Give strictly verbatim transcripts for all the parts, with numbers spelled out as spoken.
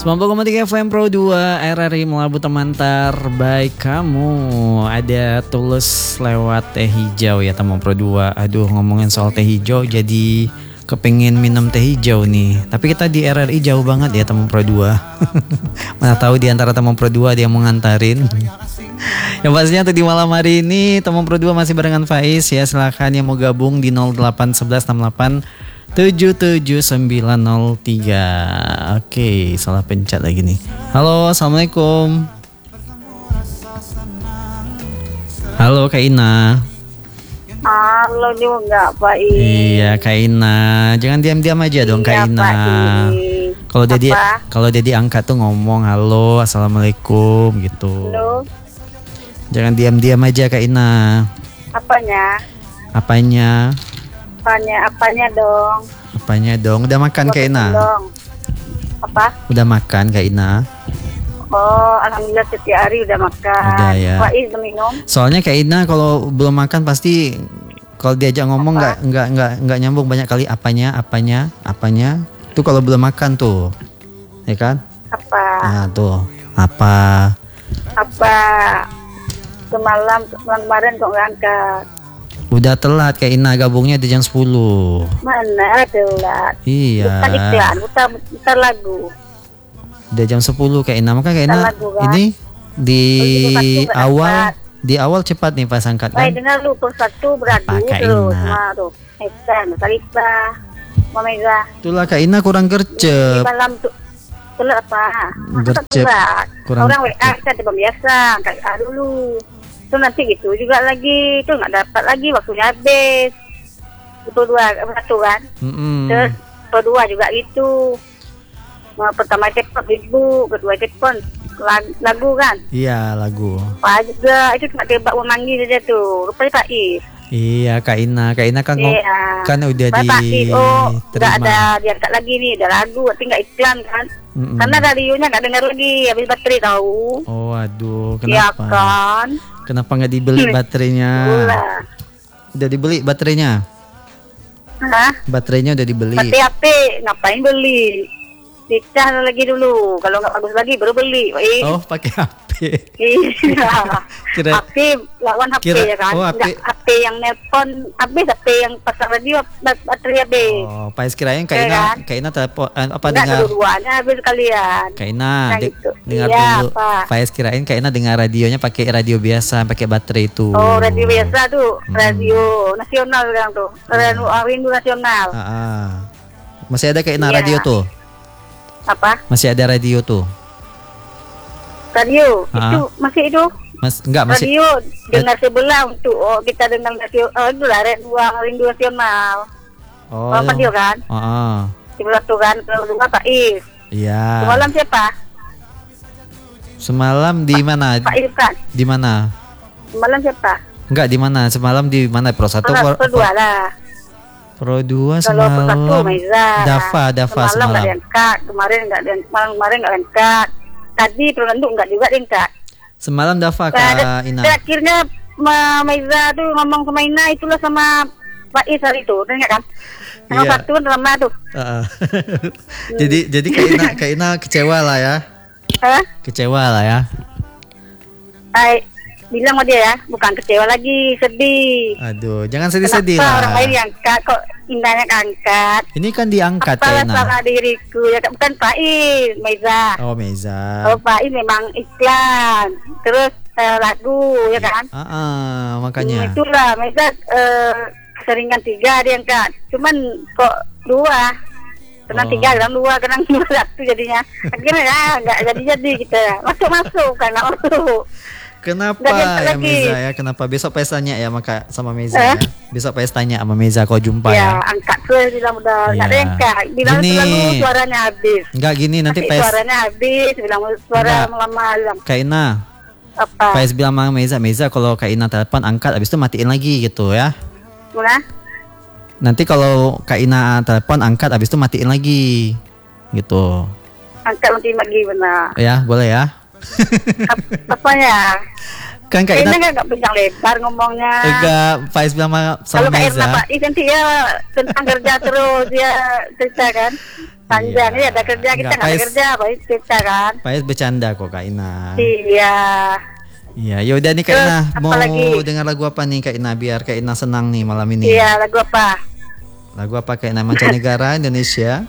sembilan puluh koma tiga F M Pro dua R R I Melabu teman terbaik kamu. Ada Tulus lewat teh hijau ya teman Pro dua. Aduh, ngomongin soal teh hijau jadi kepengen minum teh hijau nih. Tapi kita di R R I jauh banget ya teman Pro dua. Mana tahu di antara teman Pro dua dia mau ngantarin. Yang pastinya untuk di malam hari ini teman Pro dua masih barengan Faiz ya. Silakan yang mau gabung di nol delapan satu satu enam delapan tujuh tujuh sembilan nol tiga. Oke, salah pencet lagi nih. Halo, assalamualaikum. Halo Kak Ina. Halo juga Pak I. Iya Kak Ina, jangan diam-diam aja dong Kak Iya, Ina. Kalau dia di, kalau dia diangkat tuh ngomong halo, assalamualaikum gitu. Halo. Jangan diam-diam aja Kak Ina. Apanya? Apanya? Apanya? Apanya dong? Apanya dong? Udah makan Kak Ina? Dong. Apa? Udah makan Kak Ina? Oh, alhamdulillah setiap hari udah makan. Udah ya. Pak I udah minum? Soalnya Kak Ina kalau belum makan pasti kalau diajak ngomong nggak nggak nggak nggak nyambung banyak kali apanya apanya apanya. Tuh kalau belum makan tuh, ya kan? Apa? Nah tuh apa? Apa? Semalam semalam kemarin kok nggak angkat? Udah telat Kak Ina, gabungnya di jam sepuluh. Mana telat? Iya. Bukan iklan, bukan, bukan lagu. Udah jam sepuluh Kak Ina, maka Kak Ina Lagu, kan? ini di Oh, awal di awal cepat nih pas angkat kan? Baik, dengar lu per satu beragu Apa, Kak terus Ina? sama tuh. Hesan, Salita, Mameza. Itulah Kak Ina kurang Di gercep. malam tuh telat apa? Masa tak Gercep. telat? Kurang Orang W A kan tiba biasa, angkat W A dulu. Terus nanti gitu juga lagi, tuh nggak dapat lagi waktunya habis. Itu dua satu kan? Mm-mm. Terus kedua juga gitu. Nah, pertama telepon ibu, kedua telepon lag- lagu kan? Iya lagu. Pak juga itu cuma tebak memanggil saja tuh. Rupanya Pak Is. Iya Kak Ina, Kak Ina kan ngom- Iya. kan udah Pak Pak Is, oh nggak diterima. ada diangkat lagi nih, ada lagu, tapi nggak iklan kan? Mm-mm. Karena radionya nggak dengar lagi, habis baterai tahu. Oh aduh, Iya kenapa? kan? Kenapa nggak dibeli baterainya? Gula. Udah dibeli baterainya? Hah? Baterainya udah dibeli. Baterai H P, ngapain beli? Dicas lagi dulu, kalau nggak bagus lagi baru beli. Eh, Oh, pakai H P. iya. Kira- H P lawan H P kira- ya kan? oh, H P. Nggak, H P yang nelpon habis, H P yang pasang radio bat- baterai habis. Oh, Pak Is kirain Kak Iya Ina, kan? Kak Ina telepon eh, apa Nggak, dengar? kedua-duanya habis kalian. Kak Ina, Nah, de- gitu. dengar Iya, dulu. Pak. Pak Is kirain Kak Ina dengar radionya pakai radio biasa, pakai baterai itu. Oh, radio biasa tuh, Hmm. radio nasional sekarang tuh, radio Rindu nasional. Ah, ah. Masih ada Kak Ina Iya. radio tuh? Apa? Masih ada radio tuh? Radio Ah. itu masih itu. Mas enggak masih. Radio dengar sebelah untuk oh, kita dengar radio, oh, itu lah radio Rindu nasional. Oh. Oh, radio kan? Ah, ah. Sebelah tuh kan, kalau dua Pak Is. Iya. Semalam siapa? Semalam di mana? Pak Is kan? Di mana? Semalam siapa? Enggak di mana? Semalam di mana? Pro satu Pro, Pro, pro dua lah. Pro dua Kalau pro satu semalam. Meza. Dafa, Dafa Semalam nggak semalam. diangkat, kemarin nggak diangkat, kemarin kemarin nggak diangkat. Tadi Perlenduk nggak juga diangkat. Semalam Dafa Nah, Kak Ina. akhirnya Ma Meza tuh ngomong sama Ina itulah sama Pak Is hari itu, dengar kan? Yang Iya. satu kan lama tuh. Ah, ah. jadi jadi Kak Ina, Kak Ina kecewa lah ya. Hah? Kecewa lah ya. Ay, bilang sama dia ya, bukan kecewa lagi, sedih. Aduh, jangan sedih-sedih Kenapa lah. orang lain yang angkat kok Indahnya angkat? Ini kan diangkat Kak Apalah Ina. salah diriku ya, bukan Pak Is, Meza. Oh, Meza. Oh, Pak Is memang iklan, terus eh, lagu ya kan? Ah, ah, Hmm, makanya. itulah Meza eh, keseringan tiga dia angkat, cuman kok dua. Kenang Oh. tiga, kenang dua, kenang dua satu jadinya. Akhirnya ya nggak jadi-jadi kita. Masuk-masuk kan, nggak masuk. Kenapa Nggak diangkat ya lagi. Meza ya? Kenapa besok Pes tanya ya maka sama Meza Eh? ya? Besok Pes tanya sama Meza kau jumpa Ya, ya. angkat terus bilang udah nggak ada Iya. yang angkat. Bilang Gini. selalu suaranya habis. Enggak gini nanti Nanti Pes suaranya habis, bilang suara Enggak. lama bilang Kak Ina. apa? Pes bilang sama Meza, Meza kalau Kak Ina telepon angkat habis itu matiin lagi gitu ya. Mana? Nanti kalau Kak Ina telepon angkat habis itu matiin lagi. Gitu. Angkat nanti lagi benar. Ya, boleh ya. Ap- Apanya? Kan Kak Kayaknya Ina kan nggak panjang lebar ngomongnya. enggak Faiz bilang sama, sama Kalau Kak Meza. Irna Pak Is nanti ya tentang kerja terus dia cerita kan. Panjang ya, ada kerja kita Nggak, nggak ada Pais. kerja, baik kita kan. Pais bercanda kok Kak Ina. Iya. Iya, yaudah nih Kak Terus, Ina, apa mau lagi? dengar lagu apa nih Kak Ina biar Kak Ina senang nih malam ini? Iya, lagu apa? Lagu apa Kak Ina, mancanegara Indonesia?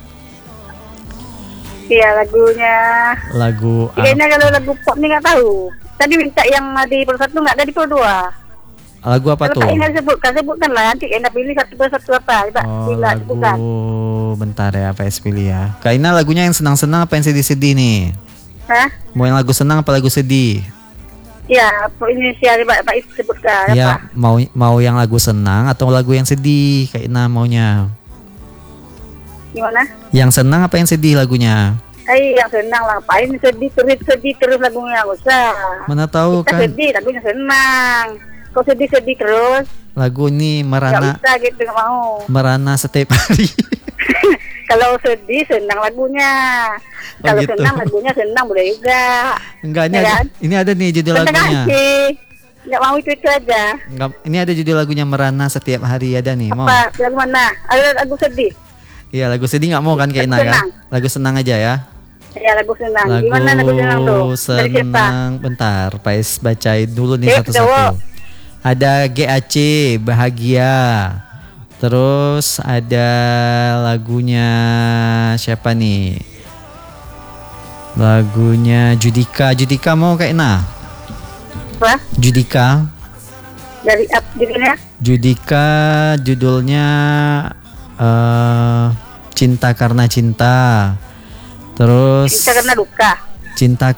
Iya, lagunya. Lagu Kayaknya kalau lagu pop nih nggak tahu. Tadi minta yang di Pro satu nggak ada di Pro dua. lagu apa Kalau tuh? Kak Ina sebutkan, sebutkan lah. Nanti Kak Ina pilih satu persatu apa. Coba, Oh, bila lagu sebutkan. bentar ya, P S pilih ya. Kak Ina lagunya yang senang-senang apa yang sedih-sedih nih? Hah? Mau yang lagu senang apa lagu sedih? Iya, Pro Indonesia, Pak, Pak Is sebutkan. Ya, Apa? mau mau yang lagu senang atau lagu yang sedih? Kak Ina maunya. Gimana? Yang senang apa yang sedih lagunya? Eh, yang senang lah. Ngapain sedih terus, sedih terus lagunya. Nggak usah. Mana tahu Kita kan sedih, lagunya senang. Kok sedih-sedih terus? lagu ini Nggak merana usah gitu, nggak mau. merana setiap hari. Kalau sedih, senang lagunya. Oh, Kalau gitu. senang, lagunya senang boleh juga. Enggak, ini Ya ada, kan? ini ada nih judul Terima lagunya. kasih. Nggak mau itu-itu aja. Enggak, ini ada judul lagunya merana setiap hari ada nih, mau? Apa? Lagu mana? Ada lagu sedih. Iya, lagu sedih nggak mau kan Kak Ina ya? Senang. Lagu senang aja ya. Ya, lagu senang. Lagu Gimana lagu senang tuh? Dari siapa? senang. Bentar, Pais bacain dulu nih Eh, satu-satu. cowok. Ada G A C Bahagia. Terus ada lagunya siapa nih? Lagunya Judika. Judika mau Kak Ina? Apa? Judika. Dari up judulnya? Judika judulnya eh Cinta Karena Cinta. Terus Cinta karena duka. Cinta